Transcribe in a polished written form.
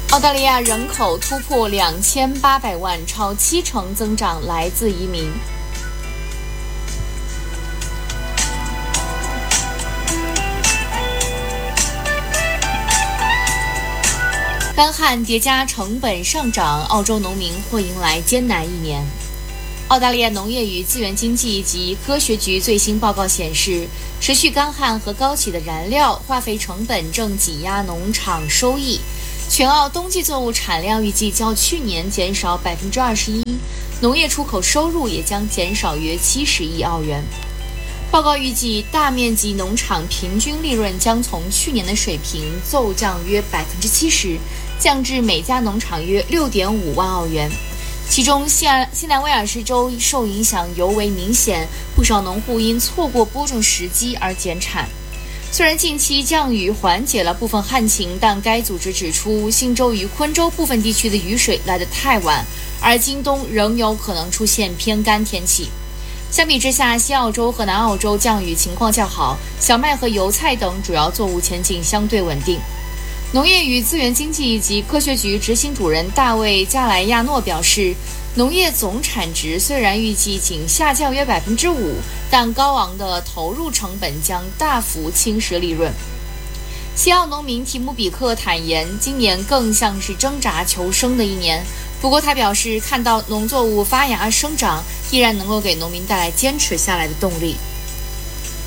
澳大利亚人口突破2800万，超70%增长来自移民。干旱叠加成本上涨，澳洲农民或迎来艰难一年。澳大利亚农业与资源经济及科学局最新报告显示，持续干旱和高企的燃料、化肥成本正挤压农场收益。全澳冬季作物产量预计较去年减少21%，农业出口收入也将减少约70亿澳元。报告预计，大面积农场平均利润将从去年的水平骤降约70%，降至每家农场约6.5万澳元。其中西南威尔士州受影响尤为明显，不少农户因错过播种时机而减产。虽然近期降雨缓解了部分旱情，但该组织指出，新州与昆州部分地区的雨水来得太晚，而今冬仍有可能出现偏干天气。相比之下，西澳洲和南澳洲降雨情况较好，小麦和油菜等主要作物前景相对稳定。农业与资源经济及科学局执行主任大卫·加莱亚诺表示，农业总产值虽然预计仅下降约5%，但高昂的投入成本将大幅侵蚀利润。西澳农民提姆比克坦言，今年更像是挣扎求生的一年。不过他表示，看到农作物发芽生长，依然能够给农民带来坚持下来的动力。